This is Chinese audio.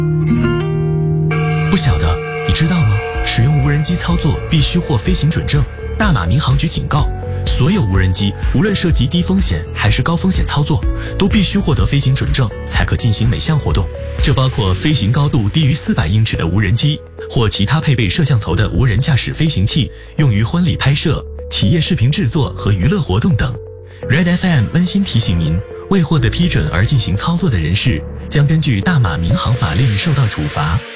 不晓得，你知道吗？使用无人机操作必须获飞行准证。大马民航局警告，所有无人机无论涉及低风险还是高风险操作，都必须获得飞行准证才可进行每项活动。这包括飞行高度低于400英尺的无人机，或其他配备摄像头的无人驾驶飞行器，用于婚礼拍摄、企业视频制作和娱乐活动等。Red FM 温馨提醒您，未获得批准而进行操作的人士，将根据大马民航法令受到处罚。